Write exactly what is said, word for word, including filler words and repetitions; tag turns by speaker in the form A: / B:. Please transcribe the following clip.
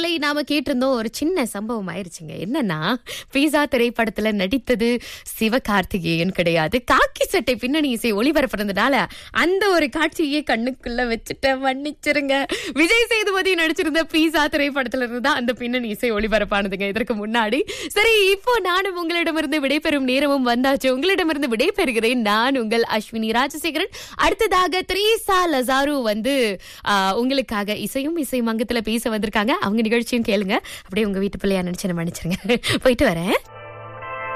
A: பாடலை நாம கேட்டிருந்தோம். ஒரு சின்ன சம்பவம் ஆயிருச்சுங்க. என்னன்னா, பீஸா திரைப்படத்துல நடித்தது சிவகார்த்திகேயன் கிடையாது. காக்கி சட்டை பின்னணி இசை ஒளிபரப்புறதுனால அந்த ஒரு காட்சியே கண்ணுக்குள்ள வச்சுட்ட மன்னிச்சிருங்க. விஜய் சேதுபதி நடிச்சிருந்த பீஸா திரைப்படத்துல இருந்து தான் அந்த பின்னணி இசை ஒளிபரப்பானதுங்க இதற்கு முன்னாடி. சரி, இப்போ நானும் உங்களிடமிருந்து விடைபெறும் நேரமும் வந்தாச்சு. உங்களிடமிருந்து விடைபெறுகிறேன் நான் உங்கள் அஸ்வினி ராஜசேகரன். அடுத்ததாக த்ரீசா லசாரு வந்து ஆஹ், உங்களுக்காக இசையும் இசை மங்கத்துல பேச வந்திருக்காங்க. அவங்க நிகழ்ச்சியும் கேளுங்க. அப்படியே உங்க வீட்டு பிள்ளையா நினைச்சு மன்னிச்சிருங்க. போயிட்டு வரேன்.